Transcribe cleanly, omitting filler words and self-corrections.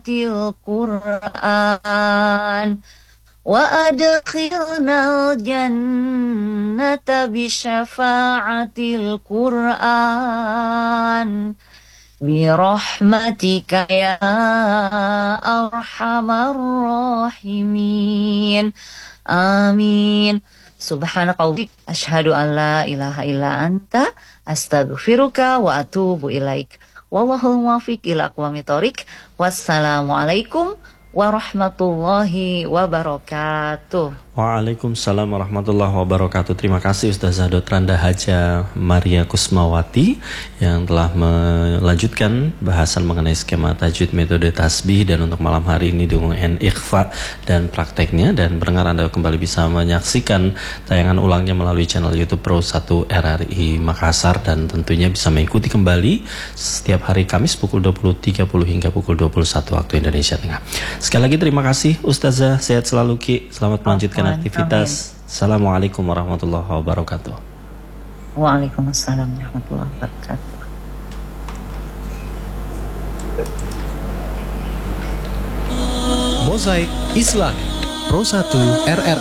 القرآن وأدخلنا الجنة بشفاعة القرآن برحمتك يا أرحم الراحمين آمين. Subhanakallahumma asyhadu an la ilaha illa anta astaghfiruka wa atubu ilaik. Wallahul muwaffiq ila aqwamit thoriq. Wassalamualaikum warahmatullahi wabarakatuh. Waalaikumsalam warahmatullahi wabarakatuh. Terima kasih Ustazah Dotranda Haja Maria Kusmawati yang telah melanjutkan bahasan mengenai skema tajwid metode tasbih, dan untuk malam hari ini dengan ikhfa dan prakteknya. Dan pendengar, Anda kembali bisa menyaksikan tayangan ulangnya melalui channel YouTube Pro 1 RRI Makassar, dan tentunya bisa mengikuti kembali setiap hari Kamis pukul 20.30 hingga pukul 21 waktu Indonesia Tengah. Sekali lagi terima kasih Ustazah, sehat selalu Ki, selamat melanjutkan aktivitas. Assalamualaikum warahmatullahi wabarakatuh. Waalaikumsalam warahmatullahi wabarakatuh. Mozaik Islam Pro 1 RRI